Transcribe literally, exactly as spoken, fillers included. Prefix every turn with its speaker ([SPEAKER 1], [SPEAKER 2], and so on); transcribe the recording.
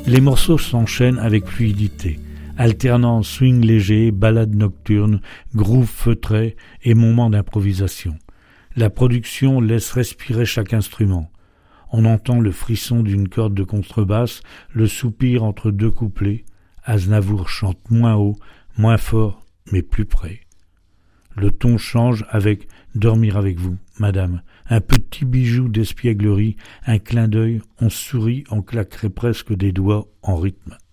[SPEAKER 1] Les morceaux s'enchaînent avec fluidité, alternant swing léger, ballade nocturne, groove feutré et moments d'improvisation. La production laisse respirer chaque instrument. On entend le frisson d'une corde de contrebasse, le soupir entre deux couplets. Aznavour chante moins haut, moins fort, mais plus près. Le ton change avec « Dormir avec vous, madame ». Un petit bijou d'espièglerie, un clin d'œil, on sourit, on claquerait presque des doigts en rythme.